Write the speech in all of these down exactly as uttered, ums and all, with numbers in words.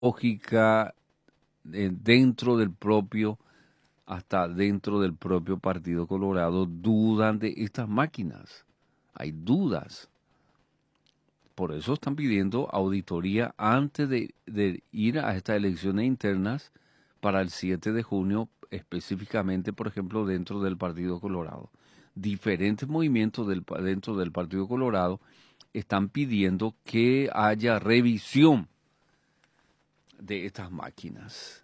lógica eh, dentro del propio, hasta dentro del propio Partido Colorado, dudan de estas máquinas. Hay dudas. Por eso están pidiendo auditoría antes de, de ir a estas elecciones internas para el siete de junio, específicamente, por ejemplo, dentro del Partido Colorado. Diferentes movimientos del, dentro del Partido Colorado están pidiendo que haya revisión de estas máquinas.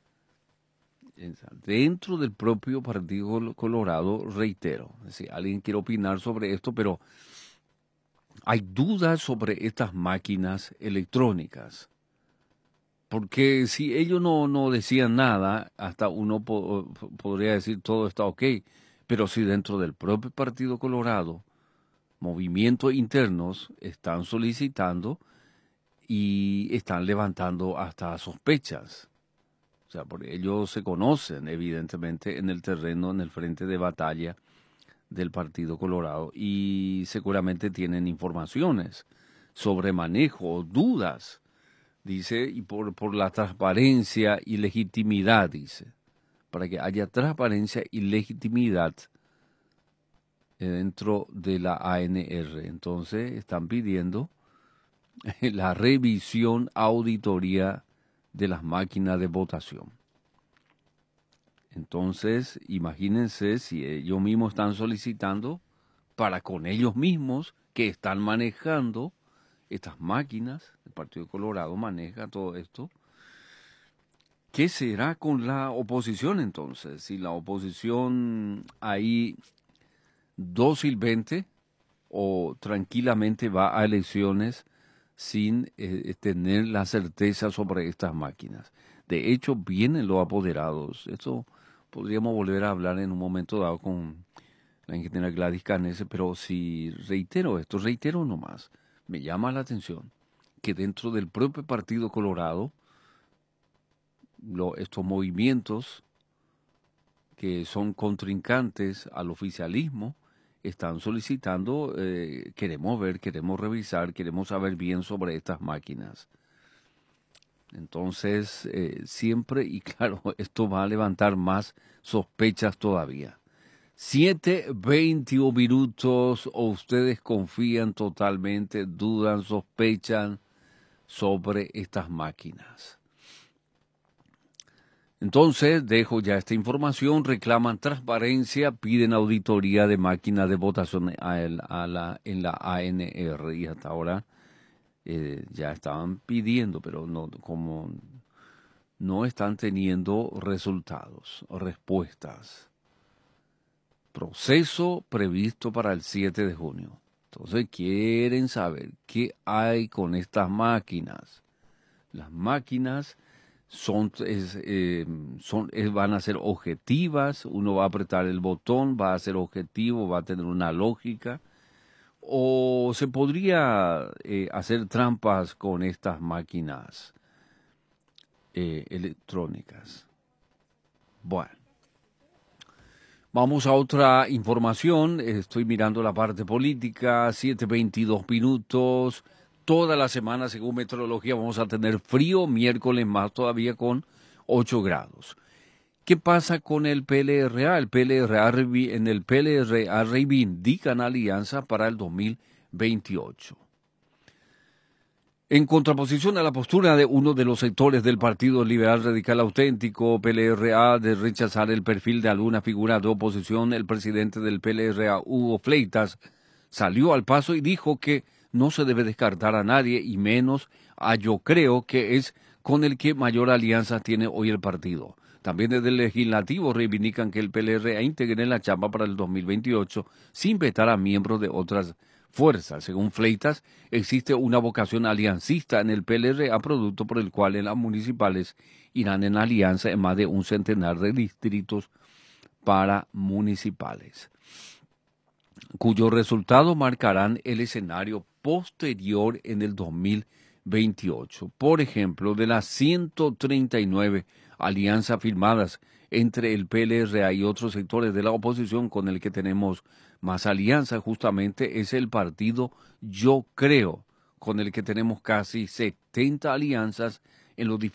Dentro del propio Partido Colorado, reitero, si alguien quiere opinar sobre esto, pero hay dudas sobre estas máquinas electrónicas. Porque si ellos no, no decían nada, hasta uno po podría decir todo está ok. Pero si dentro del propio Partido Colorado, movimientos internos están solicitando y están levantando hasta sospechas. O sea, porque ellos se conocen evidentemente en el terreno, en el frente de batalla del Partido Colorado y seguramente tienen informaciones sobre manejo, dudas, dice, y por, por la transparencia y legitimidad, dice, para que haya transparencia y legitimidad dentro de la A N R. Entonces están pidiendo la revisión, auditoría de las máquinas de votación. Entonces, imagínense si ellos mismos están solicitando para con ellos mismos que están manejando estas máquinas, el Partido Colorado maneja todo esto. ¿Qué será con la oposición entonces? Si la oposición ahí dócilmente o tranquilamente va a elecciones sin eh, tener la certeza sobre estas máquinas. De hecho, vienen los apoderados. Esto podríamos volver a hablar en un momento dado con la ingeniera Gladys Canese, pero si reitero esto, reitero nomás, me llama la atención que dentro del propio Partido Colorado, lo, estos movimientos que son contrincantes al oficialismo están solicitando, eh, queremos ver, queremos revisar, queremos saber bien sobre estas máquinas. Entonces, eh, siempre, y claro, esto va a levantar más sospechas todavía. Siete, veintiún minutos, o ustedes confían totalmente, dudan, sospechan sobre estas máquinas. Entonces, dejo ya esta información, reclaman transparencia, piden auditoría de máquinas de votación a el, a la, en la A N R y hasta ahora eh, ya estaban pidiendo, pero no, como no están teniendo resultados o respuestas. Proceso previsto para el siete de junio. Entonces quieren saber qué hay con estas máquinas. Las máquinas son, es, eh, son es, van a ser objetivas, uno va a apretar el botón, va a ser objetivo, va a tener una lógica. O se podría eh, hacer trampas con estas máquinas eh, electrónicas. Bueno. Vamos a otra información. Estoy mirando la parte política. siete veintidós minutos. Toda la semana, según meteorología, vamos a tener frío. Miércoles más todavía con ocho grados. ¿Qué pasa con el P L R A? El P L R A en el P L R A reivindican alianza para el dos mil veintiocho. En contraposición a la postura de uno de los sectores del Partido Liberal Radical Auténtico, P L R A, de rechazar el perfil de alguna figura de oposición, el presidente del P L R A, Hugo Fleitas, salió al paso y dijo que no se debe descartar a nadie, y menos a Yo Creo, que es con el que mayor alianza tiene hoy el partido. También desde el legislativo reivindican que el P L R A integre en la chapa para el dos mil veintiocho sin vetar a miembros de otras fuerzas. Según Fleitas, existe una vocación aliancista en el P L R A, producto por el cual en las municipales irán en alianza en más de un centenar de distritos para municipales, cuyos resultados marcarán el escenario posterior en el dos mil veintiocho. Por ejemplo, de las ciento treinta y nueve alianzas firmadas entre el P L R A y otros sectores de la oposición, con el que tenemos más alianza justamente es el partido Yo Creo, con el que tenemos casi setenta alianzas en los